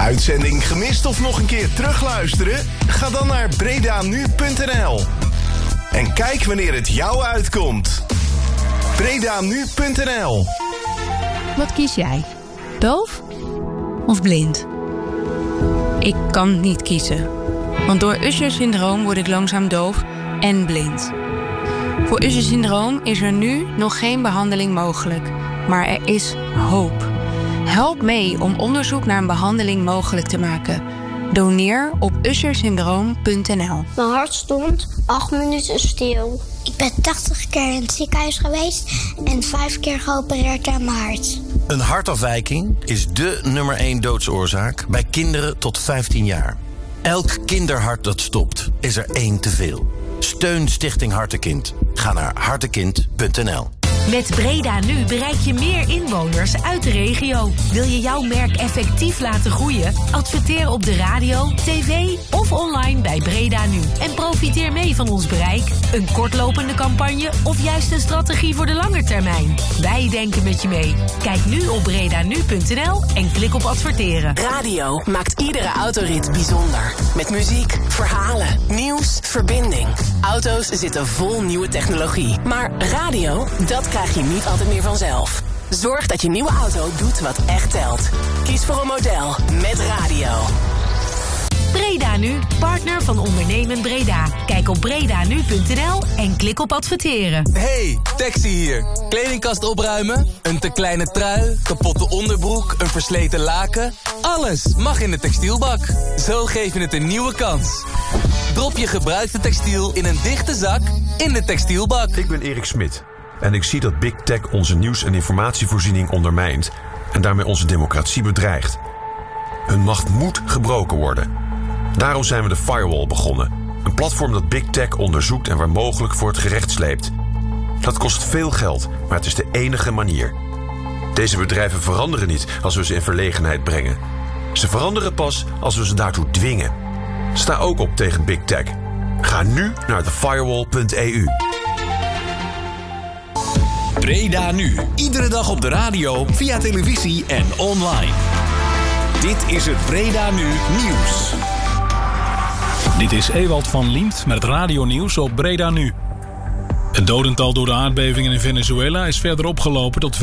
Uitzending gemist of nog een keer terugluisteren? Ga dan naar bredanu.nl. En kijk wanneer het jou uitkomt. bredanu.nl. Wat kies jij? Doof of blind? Ik kan niet kiezen. Want door Usher-syndroom word ik langzaam doof en blind. Voor Usher-syndroom is er nu nog geen behandeling mogelijk. Maar er is hoop. Help mee om onderzoek naar een behandeling mogelijk te maken. Doneer op ushersyndroom.nl. Mijn hart stond 8 minuten stil. Ik ben 80 keer in het ziekenhuis geweest en 5 keer geopereerd aan mijn hart. Een hartafwijking is dé nummer 1 doodsoorzaak bij kinderen tot 15 jaar. Elk kinderhart dat stopt, is er 1 te veel. Steun Stichting Hartekind. Ga naar hartekind.nl. Met Breda Nu bereik je meer inwoners uit de regio. Wil je jouw merk effectief laten groeien? Adverteer op de radio, tv of online bij Breda Nu. En profiteer mee van ons bereik, een kortlopende campagne of juist een strategie voor de lange termijn. Wij denken met je mee. Kijk nu op bredanu.nl en klik op adverteren. Radio maakt iedere autorit bijzonder. Met muziek, verhalen, nieuws, verbinding. Auto's zitten vol nieuwe technologie. Maar radio, dat krijg je niet altijd meer vanzelf. Zorg dat je nieuwe auto doet wat echt telt. Kies voor een model met radio. Breda Nu, partner van Ondernemen Breda. Kijk op bredanu.nl en klik op adverteren. Hey, taxi hier. Kledingkast opruimen? Een te kleine trui? Kapotte onderbroek? Een versleten laken? Alles mag in de textielbak. Zo geef je het een nieuwe kans. Drop je gebruikte textiel in een dichte zak in de textielbak. Ik ben Erik Smit. En ik zie dat Big Tech onze nieuws- en informatievoorziening ondermijnt en daarmee onze democratie bedreigt. Hun macht moet gebroken worden. Daarom zijn we de Firewall begonnen. Een platform dat Big Tech onderzoekt en waar mogelijk voor het gerecht sleept. Dat kost veel geld, maar het is de enige manier. Deze bedrijven veranderen niet als we ze in verlegenheid brengen. Ze veranderen pas als we ze daartoe dwingen. Sta ook op tegen Big Tech. Ga nu naar thefirewall.eu. Breda Nu. Iedere dag op de radio, via televisie en online. Dit is het Breda Nu nieuws. Dit is Ewald van Liemt met het radionieuws op Breda Nu. Het dodental door de aardbevingen in Venezuela is verder opgelopen tot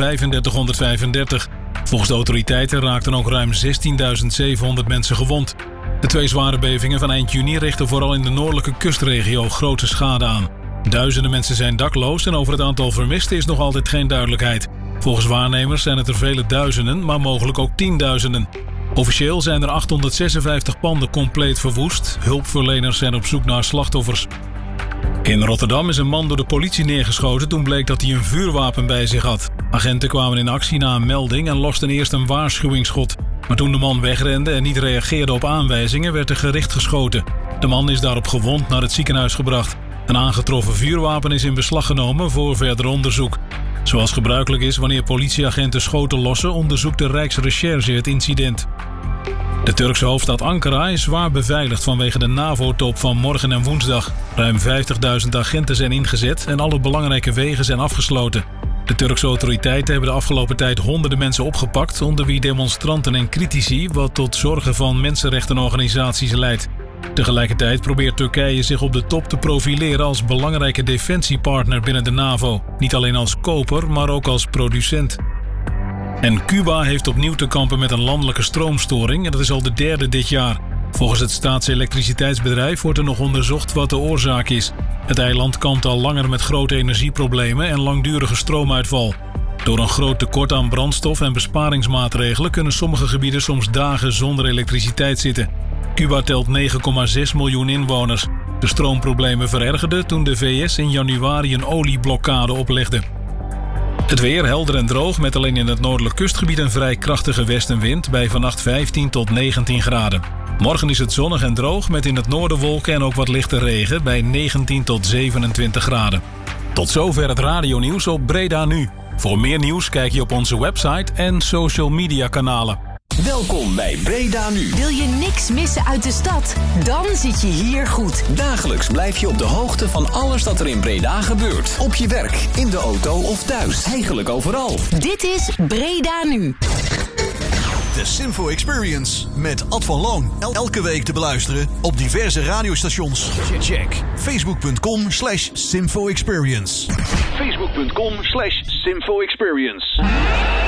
3535. Volgens de autoriteiten raakten ook ruim 16.700 mensen gewond. De 2 zware bevingen van eind juni richten vooral in de noordelijke kustregio grote schade aan. Duizenden mensen zijn dakloos en over het aantal vermisten is nog altijd geen duidelijkheid. Volgens waarnemers zijn het er vele duizenden, maar mogelijk ook tienduizenden. Officieel zijn er 856 panden compleet verwoest. Hulpverleners zijn op zoek naar slachtoffers. In Rotterdam is een man door de politie neergeschoten toen bleek dat hij een vuurwapen bij zich had. Agenten kwamen in actie na een melding en losten eerst een waarschuwingsschot. Maar toen de man wegrende en niet reageerde op aanwijzingen, werd er gericht geschoten. De man is daarop gewond naar het ziekenhuis gebracht. Een aangetroffen vuurwapen is in beslag genomen voor verder onderzoek. Zoals gebruikelijk is wanneer politieagenten schoten lossen, onderzoekt de Rijksrecherche het incident. De Turkse hoofdstad Ankara is zwaar beveiligd vanwege de NAVO-top van morgen en woensdag. Ruim 50.000 agenten zijn ingezet en alle belangrijke wegen zijn afgesloten. De Turkse autoriteiten hebben de afgelopen tijd honderden mensen opgepakt, onder wie demonstranten en critici, wat tot zorgen van mensenrechtenorganisaties leidt. Tegelijkertijd probeert Turkije zich op de top te profileren als belangrijke defensiepartner binnen de NAVO. Niet alleen als koper, maar ook als producent. En Cuba heeft opnieuw te kampen met een landelijke stroomstoring en dat is al de 3e dit jaar. Volgens het staatselektriciteitsbedrijf wordt er nog onderzocht wat de oorzaak is. Het eiland kampt al langer met grote energieproblemen en langdurige stroomuitval. Door een groot tekort aan brandstof en besparingsmaatregelen kunnen sommige gebieden soms dagen zonder elektriciteit zitten. Cuba telt 9,6 miljoen inwoners. De stroomproblemen verergerden toen de VS in januari een olieblokkade oplegde. Het weer helder en droog met alleen in het noordelijk kustgebied een vrij krachtige westenwind bij vannacht 15 tot 19 graden. Morgen is het zonnig en droog met in het noorden wolken en ook wat lichte regen bij 19 tot 27 graden. Tot zover het radionieuws op Breda Nu. Voor meer nieuws kijk je op onze website en social media kanalen. Welkom bij Breda Nu. Wil je niks missen uit de stad? Dan zit je hier goed. Dagelijks blijf je op de hoogte van alles dat er in Breda gebeurt. Op je werk, in de auto of thuis. Eigenlijk overal. Dit is Breda Nu. De Simfo Experience met Ad van Loon. Elke week te beluisteren op diverse radiostations. Check facebook.com/Simfo Experience. Facebook.com/Simfo Experience.